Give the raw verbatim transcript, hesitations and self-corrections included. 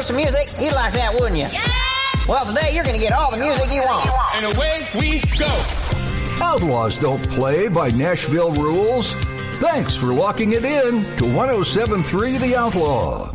some music? You'd like that, wouldn't you? Yeah! Well, today you're going to get all the music you want. And away we go. Outlaws don't play by Nashville rules. Thanks for locking it in to one oh seven point three The Outlaw.